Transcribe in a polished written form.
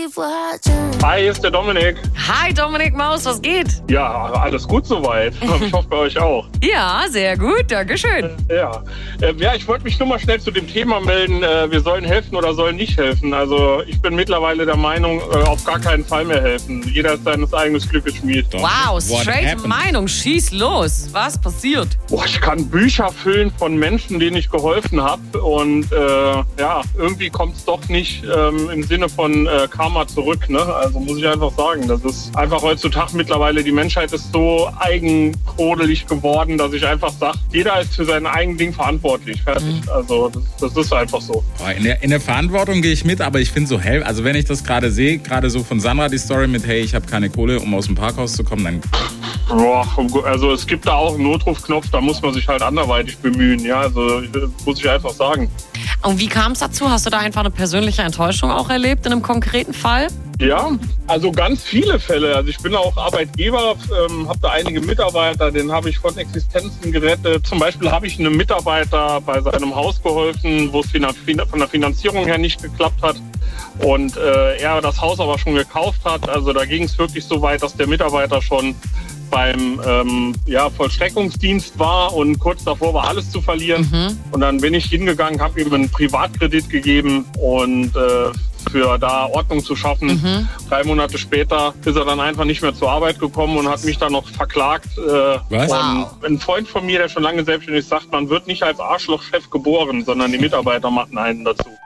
Hi, hier ist der Dominik. Hi Dominik Maus, was geht? Ja, alles gut soweit. Ich hoffe bei euch auch. Ja, sehr gut, dankeschön. Ja, ich wollte mich nur mal schnell zu dem Thema melden, wir sollen helfen oder sollen nicht helfen. Also ich bin mittlerweile der Meinung, auf gar keinen Fall mehr helfen. Jeder ist seines eigenen Glückes Schmied. Wow, straight Meinung, schieß los. Was passiert? Ich kann Bücher füllen von Menschen, denen ich geholfen habe. Und irgendwie kommt es doch nicht im Sinne von Karma zurück. Ne? Also muss ich einfach sagen, das ist einfach heutzutage mittlerweile, die Menschheit ist so eigenkrodelig geworden, dass ich einfach sage, jeder ist für sein eigenes Ding verantwortlich. Fertig. Also das ist einfach so. In der Verantwortung gehe ich mit, aber ich finde so, also wenn ich das gerade sehe, gerade so von Sandra die Story mit, hey, ich habe keine Kohle, um aus dem Parkhaus zu kommen, dann... Also es gibt da auch einen Notrufknopf, da muss man sich halt anderweitig bemühen. Ja, also muss ich einfach sagen. Und wie kam es dazu? Hast du da einfach eine persönliche Enttäuschung auch erlebt in einem konkreten Fall? Ja, also ganz viele Fälle. Also ich bin auch Arbeitgeber, habe da einige Mitarbeiter, denen habe ich von Existenzen gerettet. Zum Beispiel habe ich einem Mitarbeiter bei seinem Haus geholfen, wo es von der Finanzierung her nicht geklappt hat. Und er das Haus aber schon gekauft hat. Also da ging es wirklich so weit, dass der Mitarbeiter schon beim Vollstreckungsdienst war und kurz davor war alles zu verlieren. Und dann bin ich hingegangen, habe ihm einen Privatkredit gegeben und für da Ordnung zu schaffen. 3 Monate später ist er dann einfach nicht mehr zur Arbeit gekommen und hat mich dann noch verklagt. Was? Und ein Freund von mir, der schon lange selbstständig ist, sagt, man wird nicht als Arschlochchef geboren, sondern die Mitarbeiter machen einen dazu.